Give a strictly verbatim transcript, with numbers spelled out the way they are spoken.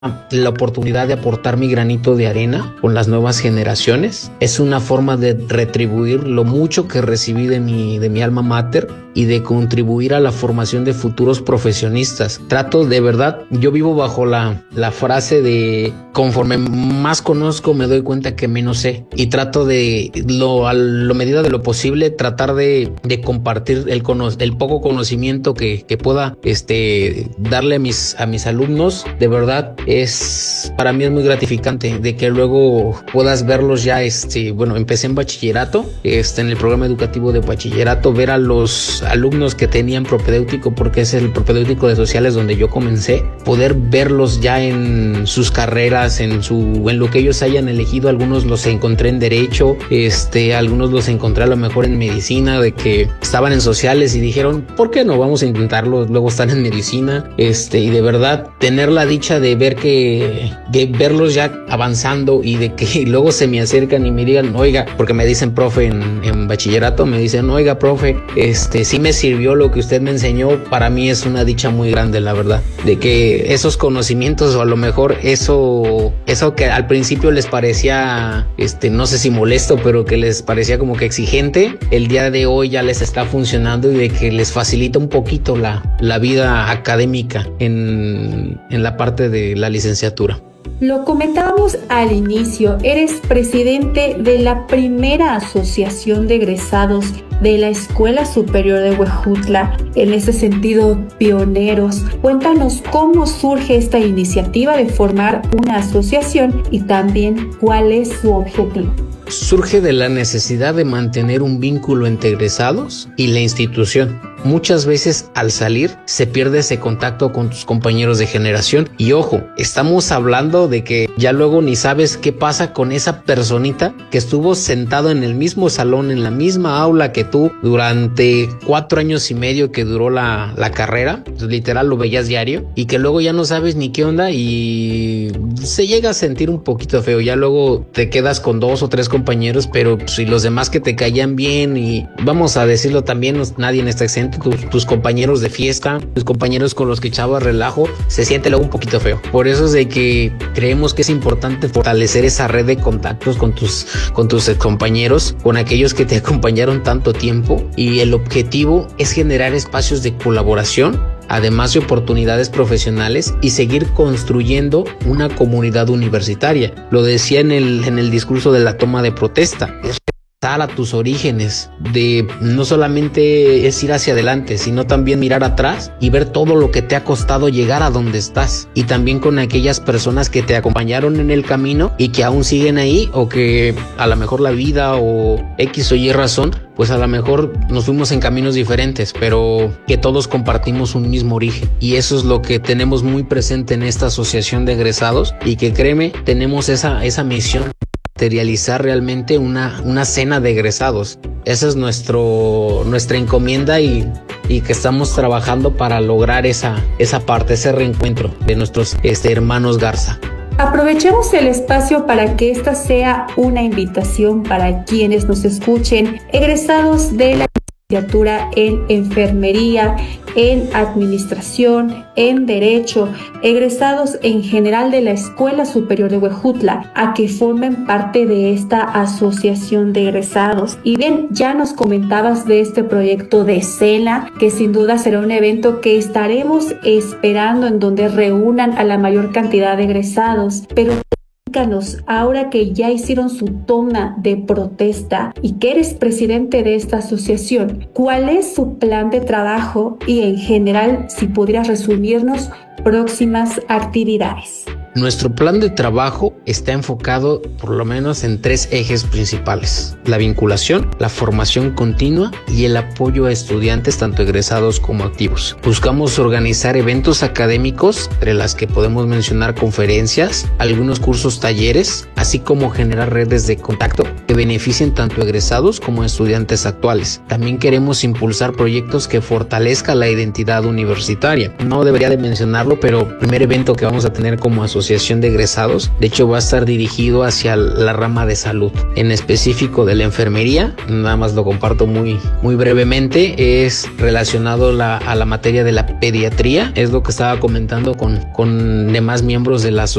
la oportunidad de aportar mi granito de arena con las nuevas generaciones. Es una forma de retribuir lo mucho que recibí de mi, de mi alma mater y de contribuir a la formación de futuros profesionistas. Trato de verdad, yo vivo bajo la, la frase de conforme más conozco me doy cuenta que menos sé, y trato de, lo, a lo medida de lo posible, tratar de, de compartir el, cono, el poco conocimiento que, que pueda este, darle a mis, a mis alumnos. De verdad, es para mí es muy gratificante de que luego puedas verlos ya, este, bueno, empecé en bachillerato, este, en el programa educativo de bachillerato, ver a los alumnos que tenían propedéutico, porque es el propedéutico de sociales donde yo comencé, poder verlos ya en sus carreras, en su, en lo que ellos hayan elegido. Algunos los encontré en derecho, este, algunos los encontré a lo mejor en medicina, de que estaban en sociales y dijeron, ¿por qué no? Vamos a intentarlo. Luego están en medicina, este, y de verdad tener la dicha de ver que, de verlos ya avanzando y de que luego se me acercan y me digan, oiga, porque me dicen profe en, en bachillerato, me dicen, oiga, profe, este, sí me sirvió lo que usted me enseñó. Para mí es una dicha muy grande, la verdad, de que esos conocimientos, o a lo mejor eso, eso que al principio les parecía, este, no sé si molesto, pero que les parecía como que exigente, el día de hoy ya les está funcionando y de que les facilita un poquito la, la vida académica en, en la parte de la licenciatura. Lo comentábamos al inicio, eres presidente de la primera asociación de egresados de la Escuela Superior de Huejutla, en ese sentido pioneros. Cuéntanos cómo surge esta iniciativa de formar una asociación y también cuál es su objetivo. Surge de la necesidad de mantener un vínculo entre egresados y la institución. Muchas veces al salir se pierde ese contacto con tus compañeros de generación, y ojo, estamos hablando de que ya luego ni sabes qué pasa con esa personita que estuvo sentado en el mismo salón, en la misma aula que tú durante cuatro años y medio que duró la, la carrera. Pues, literal lo veías diario, y que luego ya no sabes ni qué onda y se llega a sentir un poquito feo. Ya luego te quedas con dos o tres compañeros, pero pues, y los demás que te caían bien, y vamos a decirlo también, nadie está exento. Tus, tus compañeros de fiesta, tus compañeros con los que echabas relajo, se siente luego un poquito feo. Por eso es de que creemos que es importante fortalecer esa red de contactos con tus, con tus compañeros, con aquellos que te acompañaron tanto tiempo, y el objetivo es generar espacios de colaboración, además de oportunidades profesionales, y seguir construyendo una comunidad universitaria. Lo decía en el, en el discurso de la toma de protesta. Es a tus orígenes, de no solamente es ir hacia adelante, sino también mirar atrás y ver todo lo que te ha costado llegar a donde estás, y también con aquellas personas que te acompañaron en el camino y que aún siguen ahí, o que a lo mejor la vida o X o Y razón, pues a lo mejor nos fuimos en caminos diferentes, pero que todos compartimos un mismo origen, y eso es lo que tenemos muy presente en esta asociación de egresados, y que créeme, tenemos esa, esa misión, materializar realmente una, una cena de egresados. Esa es nuestro, nuestra encomienda, y, y que estamos trabajando para lograr esa, esa parte, ese reencuentro de nuestros este, hermanos Garza. Aprovechemos el espacio para que esta sea una invitación para quienes nos escuchen, egresados de la licenciatura en enfermería, en administración, en derecho, egresados en general de la Escuela Superior de Huejutla, a que formen parte de esta asociación de egresados. Y bien, ya nos comentabas de este proyecto de cena, que sin duda será un evento que estaremos esperando, en donde reúnan a la mayor cantidad de egresados, pero ahora que ya hicieron su toma de protesta y que eres presidente de esta asociación, ¿cuál es su plan de trabajo? Y en general, si pudieras resumirnos próximas actividades. Nuestro plan de trabajo está enfocado por lo menos en tres ejes principales: la vinculación, la formación continua y el apoyo a estudiantes tanto egresados como activos. Buscamos organizar eventos académicos, entre las que podemos mencionar conferencias, algunos cursos talleres, así como generar redes de contacto que beneficien tanto egresados como estudiantes actuales. También queremos impulsar proyectos que fortalezcan la identidad universitaria. No debería de mencionarlo, pero el primer evento que vamos a tener como asociación de egresados, de hecho va a estar dirigido hacia la rama de salud, en específico de la enfermería. Nada más lo comparto muy, muy brevemente. Es relacionado la, a la materia de la pediatría, es lo que estaba comentando con, con demás miembros de la asociación